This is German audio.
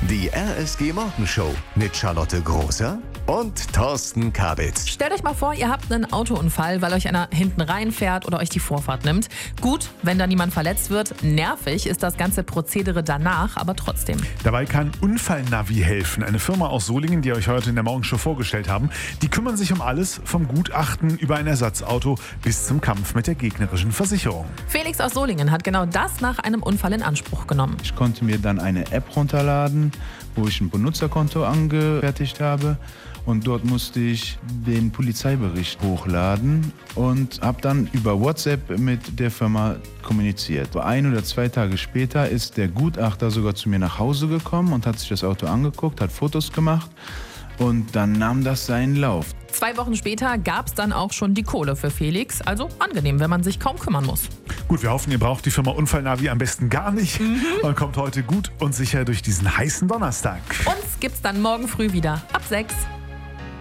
Die RSG Morgenshow mit Charlotte Großer und Thorsten Kabitz. Stellt euch mal vor, ihr habt einen Autounfall, weil euch einer hinten reinfährt oder euch die Vorfahrt nimmt. Gut, wenn da niemand verletzt wird. Nervig ist das ganze Prozedere danach, aber trotzdem. Dabei kann Unfallnavi helfen. Eine Firma aus Solingen, die euch heute in der Morgenshow vorgestellt haben. Die kümmern sich um alles, vom Gutachten über ein Ersatzauto bis zum Kampf mit der gegnerischen Versicherung. Felix aus Solingen hat genau das nach einem Unfall in Anspruch genommen. Ich konnte mir dann eine App runterladen, wo ich ein Benutzerkonto angefertigt habe. Und dort musste ich den Polizeibericht hochladen und habe dann über WhatsApp mit der Firma kommuniziert. 1 oder 2 Tage später ist der Gutachter sogar zu mir nach Hause gekommen und hat sich das Auto angeguckt, hat Fotos gemacht und dann nahm das seinen Lauf. 2 Wochen später gab es dann auch schon die Kohle für Felix. Also angenehm, wenn man sich kaum kümmern muss. Gut, wir hoffen, ihr braucht die Firma Unfallnavi am besten gar nicht und kommt heute gut und sicher durch diesen heißen Donnerstag. Uns gibt's dann morgen früh wieder ab 6.